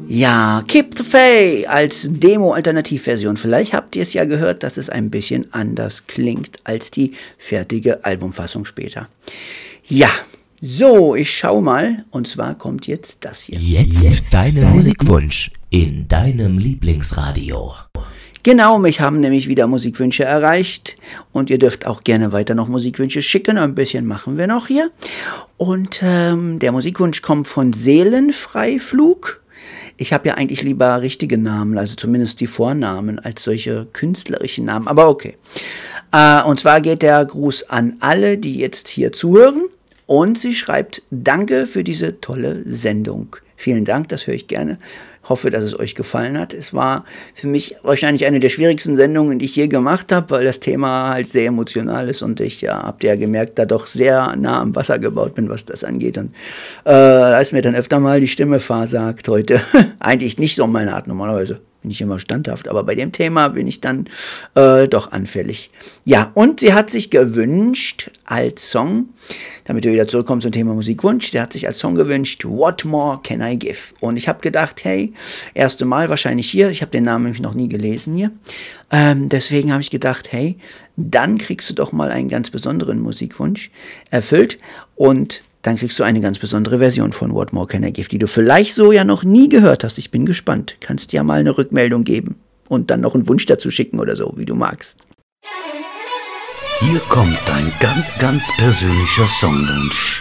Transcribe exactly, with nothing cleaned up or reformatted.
Ja, Keep the Faith als Demo-Alternativversion. Vielleicht habt ihr es ja gehört, dass es ein bisschen anders klingt als die fertige Albumfassung später. Ja, so, ich schau mal. Und zwar kommt jetzt das hier. Jetzt, jetzt deine Musikwunsch in deinem Lieblingsradio. Genau, mich haben nämlich wieder Musikwünsche erreicht und ihr dürft auch gerne weiter noch Musikwünsche schicken, ein bisschen machen wir noch hier. Und ähm, der Musikwunsch kommt von Seelenfreiflug. Ich habe ja eigentlich lieber richtige Namen, also zumindest die Vornamen, als solche künstlerischen Namen, aber okay. Äh, und zwar geht der Gruß an alle, die jetzt hier zuhören und sie schreibt, danke für diese tolle Sendung. Vielen Dank, das höre ich gerne. Hoffe, dass es euch gefallen hat. Es war für mich wahrscheinlich eine der schwierigsten Sendungen, die ich je gemacht habe, weil das Thema halt sehr emotional ist und ich, ja, habt ihr ja gemerkt, da doch sehr nah am Wasser gebaut bin, was das angeht. Und äh, da ist mir dann öfter mal die Stimme versagt heute. Eigentlich nicht so meine Art, normalerweise bin ich immer standhaft, aber bei dem Thema bin ich dann äh, doch anfällig. Ja, und sie hat sich gewünscht als Song, damit wir wieder zurückkommen zum Thema Musikwunsch, sie hat sich als Song gewünscht, What More Can I Give? Und ich habe gedacht, hey, erste Mal wahrscheinlich hier, ich habe den Namen nämlich noch nie gelesen hier, ähm, deswegen habe ich gedacht, hey, dann kriegst du doch mal einen ganz besonderen Musikwunsch erfüllt und dann kriegst du eine ganz besondere Version von What More Can I Give, die du vielleicht so ja noch nie gehört hast. Ich bin gespannt. Kannst dir ja mal eine Rückmeldung geben und dann noch einen Wunsch dazu schicken oder so, wie du magst. Hier kommt dein ganz, ganz persönlicher Songwunsch.